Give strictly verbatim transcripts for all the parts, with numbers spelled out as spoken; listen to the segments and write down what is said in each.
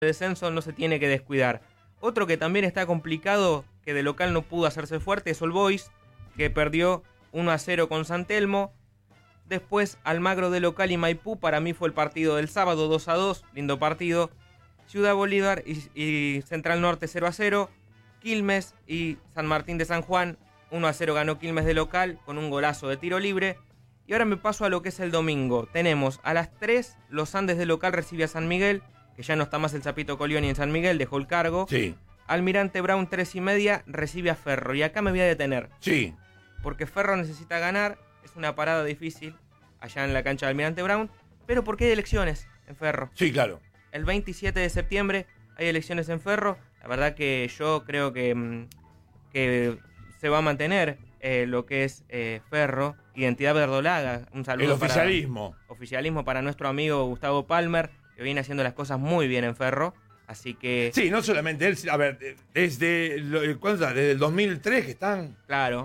descenso no se tiene que descuidar. Otro que también está complicado, que de local no pudo hacerse fuerte, es All Boys, que perdió uno a cero con San Telmo. Después Almagro de local y Maipú, para mí fue el partido del sábado, dos a dos, lindo partido. Ciudad Bolívar y, y Central Norte cero a cero. Quilmes y San Martín de San Juan, uno a cero ganó Quilmes de local con un golazo de tiro libre. Y ahora me paso a lo que es el domingo. Tenemos a las tres, Los Andes de local recibe a San Miguel, que ya no está más el Zapito Colioni en San Miguel, dejó el cargo. Sí. Almirante Brown, tres y media, recibe a Ferro. Y acá me voy a detener. Sí. Porque Ferro necesita ganar, es una parada difícil allá en la cancha de Almirante Brown, pero porque hay elecciones en Ferro. Sí, claro. El veintisiete de septiembre hay elecciones en Ferro. La verdad que yo creo que, que se va a mantener eh, lo que es eh, Ferro, identidad verdolaga. Un saludo. El oficialismo. Para, oficialismo para nuestro amigo Gustavo Palmer, que viene haciendo las cosas muy bien en Ferro. Así que... Sí, no solamente él, a ver, desde, ¿cuándo está? Desde el dos mil tres que están. Claro.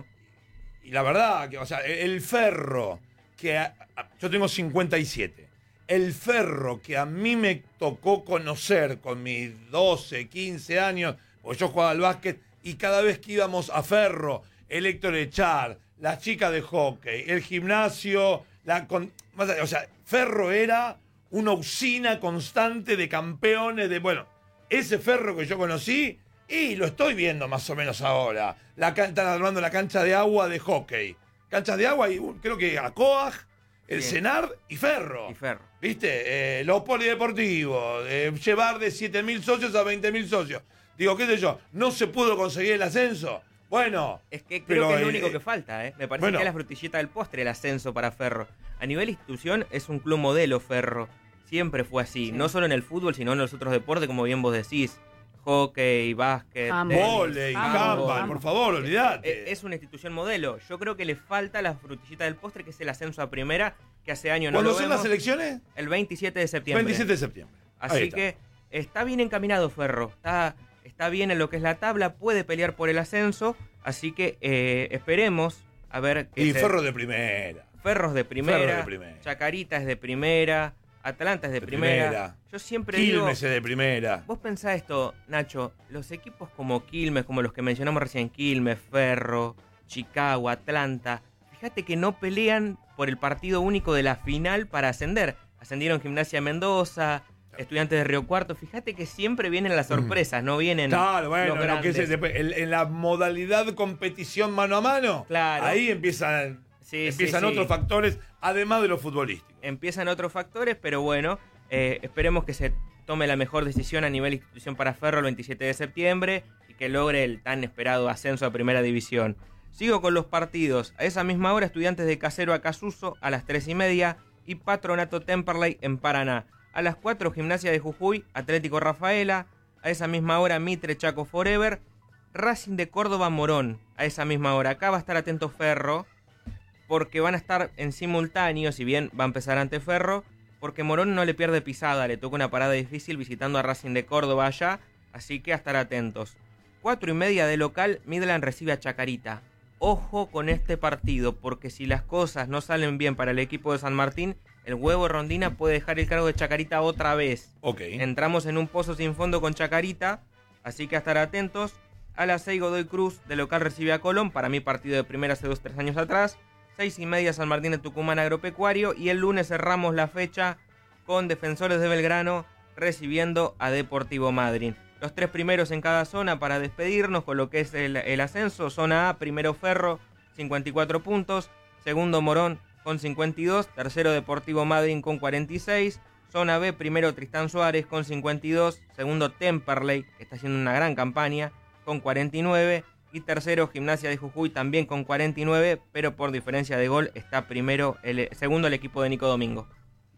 Y la verdad, que, o sea, el Ferro, que a, a, yo tengo cincuenta y siete. El Ferro que a mí me tocó conocer con mis doce, quince años, porque yo jugaba al básquet, y cada vez que íbamos a Ferro, el Héctor Echar, las chicas de hockey, el gimnasio, la con, o sea, Ferro era una usina constante de campeones, de, bueno, ese Ferro que yo conocí, y lo estoy viendo más o menos ahora. La, están armando la cancha de agua de hockey. Canchas de agua y uh, creo que Acoag, el sí. Senar y Ferro. Y Ferro. ¿Viste? Eh, los polideportivos, eh, llevar de siete mil socios a veinte mil socios. Digo, qué sé yo, ¿no se pudo conseguir el ascenso? Bueno. Es que creo pero, que es lo eh, único que falta, ¿eh? Me parece bueno. que es la frutillita del postre, el ascenso para Ferro. A nivel institución es un club modelo Ferro. Siempre fue así. Sí. No solo en el fútbol, sino en los otros deportes, como bien vos decís. Hockey, básquet, volei, handball, por favor, olvidate. Es una institución modelo. Yo creo que le falta la frutillita del postre, que es el ascenso a primera, que hace años no lo vemos. ¿Cuándo son las elecciones? El veintisiete de septiembre. veintisiete de septiembre. Así está. Que está bien encaminado Ferro. Está, está bien en lo que es la tabla, puede pelear por el ascenso. Así que eh, esperemos a ver... Y se... Ferro de primera. Ferros de primera. Ferro de primera. Chacarita es de primera. Atlanta es de, de primera. primera. Yo siempre Quilmes digo... es de primera. Vos pensás esto, Nacho, los equipos como Quilmes, como los que mencionamos recién, Quilmes, Ferro, Chicago, Atlanta, fíjate que no pelean por el partido único de la final para ascender. Ascendieron Gimnasia Mendoza, Estudiantes de Río Cuarto, fíjate que siempre vienen las sorpresas, mm. no vienen claro, bueno, los grandes. Que es el, en la modalidad competición mano a mano, claro. Ahí empiezan... Sí, Empiezan sí, otros sí. factores, además de los futbolísticos. Empiezan otros factores, pero bueno, eh, esperemos que se tome la mejor decisión a nivel institución para Ferro el veintisiete de septiembre y que logre el tan esperado ascenso a Primera División. Sigo con los partidos. A esa misma hora, Estudiantes de Casero a Casuso a las tres y media y Patronato Temperley en Paraná. A las cuatro, Gimnasia de Jujuy, Atlético Rafaela. A esa misma hora, Mitre Chaco Forever. Racing de Córdoba Morón. A esa misma hora. Acá va a estar atento Ferro, porque van a estar en simultáneo, si bien va a empezar ante Ferro, porque Morón no le pierde pisada, le toca una parada difícil visitando a Racing de Córdoba allá, así que a estar atentos. Cuatro y media de local, Midland recibe a Chacarita. Ojo con este partido, porque si las cosas no salen bien para el equipo de San Martín, el Huevo Rondina puede dejar el cargo de Chacarita otra vez. Ok. Entramos en un pozo sin fondo con Chacarita, así que a estar atentos. A las seis, Godoy Cruz de local recibe a Colón, para mí partido de primera hace dos, tres años atrás. Seis y media San Martín de Tucumán Agropecuario y el lunes cerramos la fecha con Defensores de Belgrano recibiendo a Deportivo Madryn. Los tres primeros en cada zona para despedirnos con lo que es el, el ascenso. Zona A, primero Ferro, cincuenta y cuatro puntos. Segundo Morón con cincuenta y dos. Tercero Deportivo Madryn con cuarenta y seis. Zona B, primero Tristán Suárez con cincuenta y dos. Segundo Temperley, que está haciendo una gran campaña, con cuarenta y nueve. Y tercero, Gimnasia de Jujuy, también con cuarenta y nueve, pero por diferencia de gol está primero el segundo el equipo de Nico Domingo.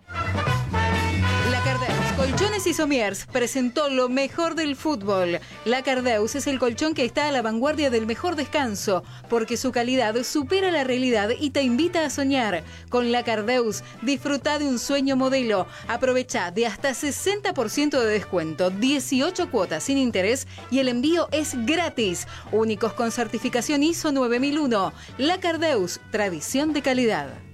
La Cardeus Colchones y Somiers presentó lo mejor del fútbol. La Cardeus es el colchón que está a la vanguardia del mejor descanso, porque su calidad supera la realidad y te invita a soñar. Con La Cardeus, disfruta de un sueño modelo. Aprovecha de hasta sesenta por ciento de descuento, dieciocho cuotas sin interés y el envío es gratis. Únicos con certificación I S O nueve mil uno. La Cardeus, tradición de calidad.